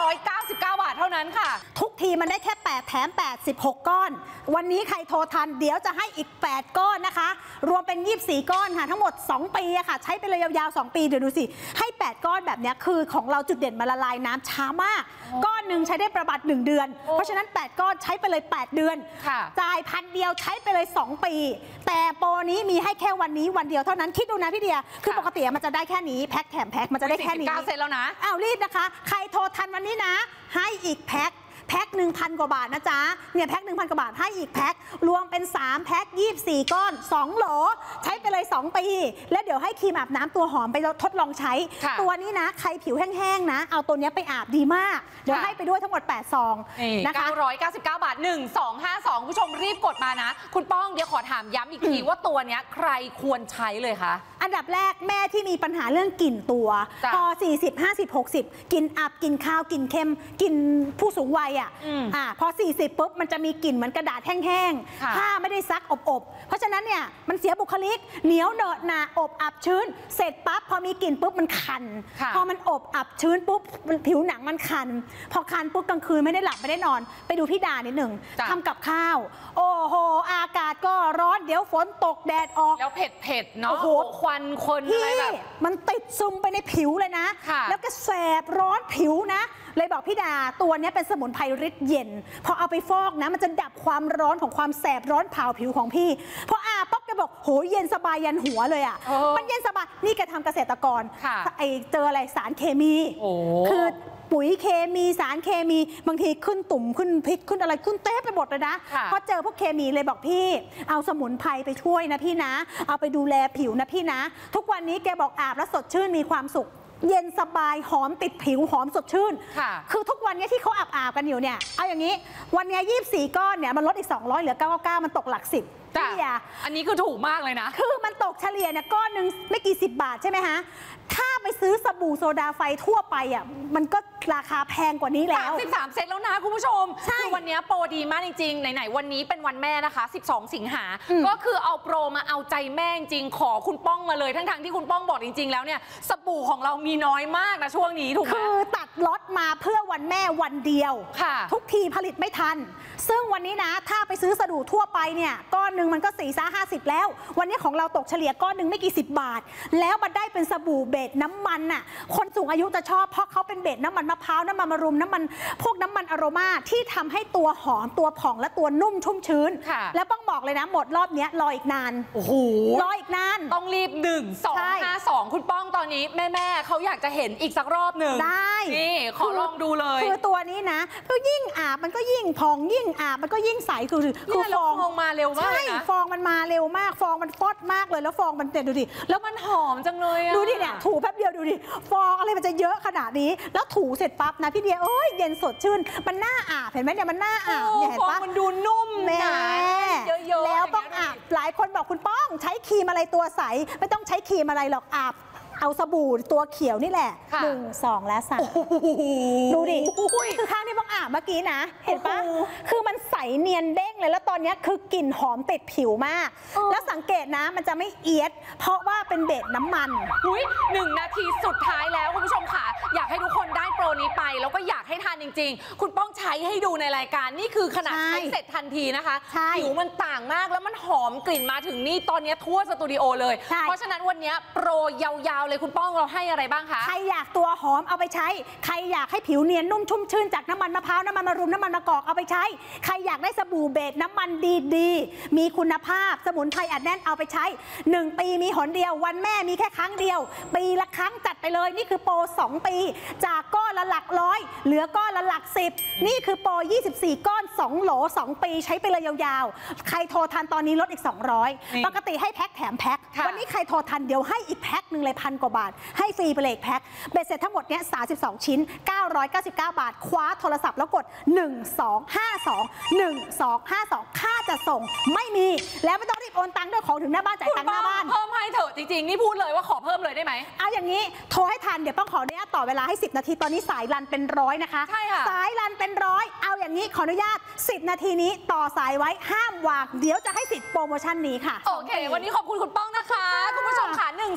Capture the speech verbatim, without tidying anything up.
อยเก้าสิบเก้า บาทเท่านั้นค่ะทุกทีมันได้แค่แปดแถมแปด สิบหกก้อนวันนี้ใครโทรทันเดี๋ยวจะให้อีกแปดก้อนนะคะรวมเป็นยี่สิบสี่ก้อนค่ะทั้งหมดสองปีอะค่ะใช้ไปเลยยาวๆสองปีเดี๋ยวดูสิให้แปดก้อนแบบนี้คือของเราจุดเด่นมาละลายน้ำช้ามากก้อนหนึ่งใช้ได้ประมาณหนึ่งเดือนเพราะฉะนั้นแปดก้อนใช้ไปเลยแปดเดือนจ่ายพันเดียวใช้ไปเลยสองปีแต่โปรนี้มีให้แค่วันนี้วันเดียวเท่านั้นคิดดูนะพี่เดียคือปกติมันจะได้แค่นี้แพ็คแถมแพ็คมันจะได้แค่นี้เก้าเซนแล้วนะอ้าวรีบนะคะใครโทรทันวันนี้นะให้อีกแพ็คแพ็คหนึ่งพันกว่าบาทนะจ๊ะเนี่ยแพ็คหนึ่งพันกว่าบาทให้อีกแพ็ครวมเป็นสามแพ็คยี่สิบสี่ก้อนสองโหลใช้ไปเลยสองปีแล้วเดี๋ยวให้ครีมอาบน้ำตัวหอมไปทดลองใช้ตัวนี้นะใครผิวแห้งๆนะเอาตัวนี้ไปอาบดีมากเดี๋ยวให้ไปด้วยทั้งหมดแปดซองนะคะเก้าร้อยเก้าสิบเก้า บาทหนึ่ง สอง ห้า สองผู้ชมรีบกดมานะคุณป้องเดี๋ยวขอถามย้ำอีกทีว่าตัวนี้ใครควรใช้เลยคะอันดับแรกแม่ที่มีปัญหาเรื่องกลิ่นตัวพอสี่สิบ ห้าสิบ หกสิบกินอับกินข้าวกินเค็มกินผู้สูงวัยอ่ะอ่าพอสี่สิบปุ๊บมันจะมีกลิ่นเหมือนกระดาษแห้งๆผ้าไม่ได้ซักอบๆเพราะฉะนั้นเนี่ยมันเสียบุคลิกเหนียวเหนอะหนาอบอับชื้นเสร็จปั๊บพอมีกลิ่นปุ๊บมันคันพอมันอบอับชื้นปุ๊บผิวหนังมันคันพอคันปุ๊บกลางคืนไม่ได้หลับไม่ได้นอนไปดูพี่ดานิดหนึ่งทำกับข้าวโอ้โหอากาศก็ร้อนเดี๋ยวฝนตกแดดออกแล้วเผ็ดเผ็ดเนาะโอ้โหควันคนอะไรแบบมันติดซึมไปในผิวเลยนะแล้วก็แสบร้อนผิวนะเลยบอกพี่ดาตัวนี้เป็นสมุนไพรฤทธิ์เย็นพอเอาไปฟอกนะมันจะดับความร้อนของความแสบร้อนเผาผิวของพี่พออาป๊อกแกบอกโหเย็นสบายยันหัวเลยอ่ะมันเย็นสบายนี่แกทำเกษตรกรไอเจออะไรสารเคมีคือปุ๋ยเคมีสารเคมีบางทีขึ้นตุ่มขึ้นพิษขึ้นอะไรขึ้นเต้ไปหมดเลยนะพอเจอพวกเคมีเลยบอกพี่เอาสมุนไพรไปช่วยนะพี่นะเอาไปดูแลผิวนะพี่นะทุกวันนี้แกบอกอาบแล้วสดชื่นมีความสุขเย็นสบายหอมติดผิวหอมสดชื่นคือทุกวันนี้ที่เขาอาบอาบกันอยู่เนี่ยเอาอย่างนี้วันนี้ยี่สิบสี่ก้อนเนี่ยมันลดอีกสองร้อยเหลือเก้าสิบเก้ามันตกหลักสิบพี่อ่ะอันนี้คือถูกมากเลยนะคือมันตกเฉลี่ยเนี่ยก้อนหนึ่งไม่กี่สิบบาทใช่ไหมฮะถ้าไปซื้อสบู่โซดาไฟทั่วไปอ่ะมันก็ราคาแพงกว่านี้แล้วสามสิบสามเซตแล้วนะคุณผู้ชมคือวันนี้โปรดีมากจริงๆไหนๆวันนี้เป็นวันแม่นะคะสิบสองสิงหาก็คือเอาโปรมาเอาใจแม่จริงขอคุณป้องมาเลยทั้งๆที่คุณป้องบอกจริงๆแล้วเนี่ยสบู่ของเรามีน้อยมากนะช่วงนี้ถูกไหมคือตัดล็อตมาเพื่อวันแม่วันเดียวทุกทีผลิตไม่ทันซึ่งวันนี้นะถ้าไปซื้อสบู่ทั่วไปเนี่ยก้อนหนึ่งมันก็สี่ซ่าห้าสิบแล้ววันนี้ของเราตกเฉลี่ยก้อนหนึ่งไม่กี่สิบบาทแล้วมันได้เป็นสบู่เบสน้ำมันน่ะคนสูงอายุจะชอบเพราะเขาเป็นเบสน้ำมันมะพร้าวน้ำมันมะรุมน้ำมันพวกน้ำมันอโรมาที่ทำให้ตัวหอมตัวผ่องและตัวนุ่มชุ่มชื้นแล้วต้องบอกเลยนะหมดรอบนี้รออีกนานโอ้โหรออีกนานต้องรีบหนึ่งสองห้าสองคุณป้องตอนนี้แม่ๆเขาอยากจะเห็นอีกสักรอบหนึ่งได้นี่ขอลองดูเลยคือตัวนี้นะก็ยิ่งอาบมันก็ยิ่งผ่องยิ่งอาบมันก็ยิ่งใสคือคือฟองมาเร็วมากใช่ฟองมันมาเร็วมากฟองมันฟอดมากเลยแล้วฟองมันเด็ดดูดิแล้วมันหอมจังเลยดูดิเนี่ยถูแป๊บเดียวดูดิฟองอะไรมันจะเยอะขนาดนี้แล้วถูเสร็จปั๊บนะพี่เดียเอ้ยเย็นสดชื่นมันน่าอาบเห็นไหมเนี่ยมันน่าอาบเนี่ยเห็นปะมันดูนุ่มแน่เยอะๆแล้วต้องอาบหลายคนบอกคุณป้องใช้ครีมอะไรตัวใสไม่ต้องใช้ครีมอะไรหรอกอาบเอาสบู่ตัวเขียวนี่แหละหนึ่งสองและสามดูดิคือข้างที่บ้องอาบเมื่อกี้นะเห็นปะคือมันใสเนียนเด้งเลยแล้วตอนนี้คือกลิ่นหอมติดผิวมากแล้วสังเกตนะมันจะไม่เอียดเพราะว่าเป็นเบสน้ำมันอุ้ยหนึ่งนาทีสุดท้ายแล้วคุณผู้ชมค่ะอยากให้ทุกคนได้โปรนี้ไปแล้วก็อยากให้ทานจริงๆคุณป้องใช้ให้ดูในรายการนี่คือขนาดใช้เสร็จทันทีนะคะผิวมันต่างมากแล้วมันหอมกลิ่นมาถึงนี่ตอนนี้ทั่วสตูดิโอเลยเพราะฉะนั้นวันนี้โปรยาวเลยคุณป้องเราให้อะไรบ้างคะใครอยากตัวหอมเอาไปใช้ใครอยากให้ผิวเนียนนุ่มชุ่มชื่นจากน้ำมันมะพร้าวน้ำมันมะรุมน้ำมันมะกอกเอาไปใช้ใครอยากได้สบู่เบสน้ำมันดีๆมีคุณภาพสมุนไพรอัดแน่นเอาไปใช้หนึ่งปีมีหนเดียววันแม่มีแค่ครั้งเดียวปีละครั้งจัดไปเลยนี่คือโปรสองปีจากก้อนละหลักร้อยเหลือก้อนละหลักสิบนี่คือโปรยี่สิบสี่ก้อนสองโหลสองปีใช้ไปเลยยาวๆใครโทรทันตอนนี้ลดอีกสองร้อยปกติให้แพ็คแถมแพ็ควันนี้ใครโทรทันเดี๋ยวให้อีกแพ็คหนึ่งเลยพันกว่าบาทให้ฟรีไปเลยแพ็คเบ็ดเสร็จทั้งหมดเนี้ยสามสิบสองชิ้นเก้าร้อยเก้าสิบเก้าบาทคว้าโทรศัพท์แล้วกดหนึ่งสองห้าสองหนึ่งสองห้าสองค่าจะส่งไม่มีแล้วไม่ต้องรีบโอนตังค์ด้วยของถึงหน้าบ้านจ่ายตังค์หน้าบ้านเพิ่มให้เถอะจริงๆนี่พูดเลยว่าขอเพิ่มเลยได้ไหมเอาอย่างนี้โทรให้ทันเดี๋ยวต้องขออนุญาตต่อเวลาให้สิบนาทีตอนนี้สายรันเป็นร้อยนะคะใช่ค่ะสายรันเป็นร้อยเอาอย่างนี้ขออนุญาตสิบนาทีนี้ต่อสายไว้ห้ามวางเดี๋ยวจะให้สิทธิ์โปรโมชั่นนี้ค่ะโอเควันนี้ขอบคุณคุณป้องนะคะคุณผู้ชมค่ะหนึ่ง